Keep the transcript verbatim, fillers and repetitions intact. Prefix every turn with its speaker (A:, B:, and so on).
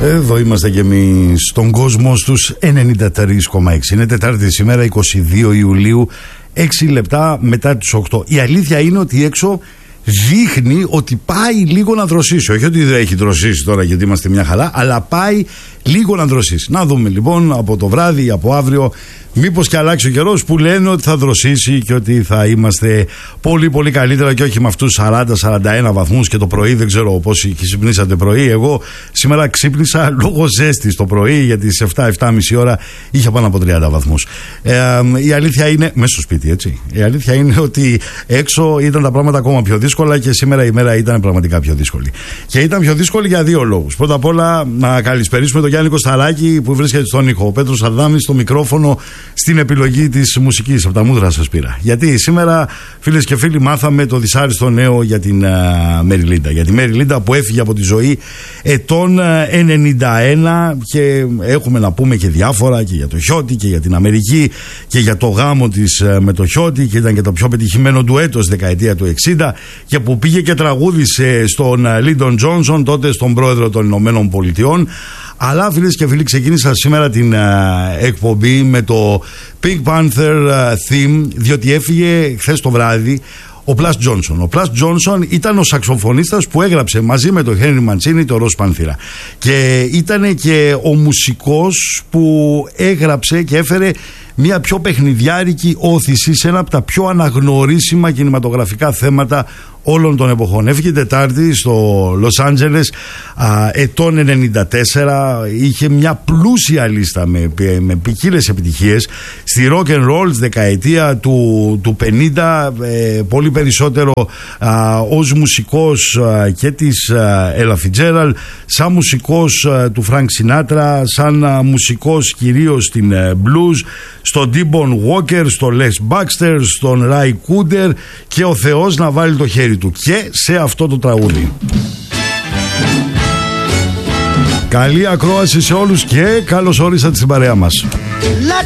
A: Εδώ είμαστε κι εμείς στον κόσμο στους ενενήντα τρία κόμμα έξι. Είναι Τετάρτη σήμερα, είκοσι δύο Ιουλίου, έξι λεπτά μετά τις οκτώ. Η αλήθεια είναι ότι έξω δείχνει ότι πάει λίγο να δροσίσει. Όχι ότι δεν έχει δροσίσει τώρα γιατί είμαστε μια χαρά, αλλά πάει λίγο να δροσίσει. Να δούμε λοιπόν από το βράδυ, από αύριο, μήπως και αλλάξει ο καιρός, που λένε ότι θα δροσίσει και ότι θα είμαστε πολύ πολύ καλύτερα και όχι με αυτούς σαράντα σαράντα ένα βαθμούς και το πρωί. Δεν ξέρω πόσοι ξυπνήσατε πρωί. Εγώ σήμερα ξύπνησα λόγω ζέστης το πρωί, γιατί στις επτά επτά και μισή ώρα είχε πάνω από τριάντα βαθμούς. Ε, η αλήθεια είναι, μέσα στο σπίτι έτσι, η αλήθεια είναι ότι έξω ήταν τα πράγματα ακόμα πιο δύσκολα και σήμερα η μέρα ήταν πραγματικά πιο δύσκολη. Και ήταν πιο δύσκολη για δύο λόγους. Πρώτα απ' όλα να καλησπερίσουμε τον Γιάννη Κωσταράκη που βρίσκεται στον ήχο, ο Πέτρος Αδάμης στο μικρόφωνο, στην επιλογή της μουσικής. Από τα μούδρα σας πήρα. Γιατί σήμερα, φίλες και φίλοι, μάθαμε το δυσάρεστο νέο για την uh, Μέρι Λίντα. Για τη Μέρι Λίντα που έφυγε από τη ζωή ετών uh, ενενήντα ένα, και έχουμε να πούμε και διάφορα και για το Χιώτη και για την Αμερική και για το γάμο της uh, με το Χιώτη, και ήταν και το πιο πετυχημένο ντουέτο στη δεκαετία του εξήντα, και που πήγε και τραγούδισε στον Λίντον Τζόνσον, τότε στον πρόεδρο των Ηνωμένων Πολιτειών. Αλλά φίλες και φίλοι, ξεκίνησα σήμερα την uh, εκπομπή με το Pink Panther uh, theme, διότι έφυγε χθες το βράδυ ο Πλάς Τζόνσον. Ο Πλάς Τζόνσον ήταν ο σαξοφωνίστας που έγραψε μαζί με τον Χένρι Μαντσίνι το Ροζ Πανθήρα. Και ήταν και ο μουσικός που έγραψε και έφερε μια πιο παιχνιδιάρικη όθηση σε ένα από τα πιο αναγνωρίσιμα κινηματογραφικά θέματα όλων των εποχών. Έφυγε Τετάρτη στο Λος Άντζελες ετών ενενήντα τέσσερα. Είχε μια πλούσια λίστα με, με ποικίλες επιτυχίες στη rock and roll δεκαετία του, του πενήντα, ε, πολύ περισσότερο α, ως μουσικός α, και της Έλα Φιτζέραλντ, σαν μουσικός α, του Φρανκ Σινάτρα, σαν α, μουσικός κυρίως στην α, blues, στον Ντίμπον Walker, στον Les Baxter, στον Ray Cooder, και ο Θεός να βάλει το χέρι του και σε αυτό το τραγούδι. Καλή ακρόαση σε όλους και καλώς όρισατε στην παρέα μας.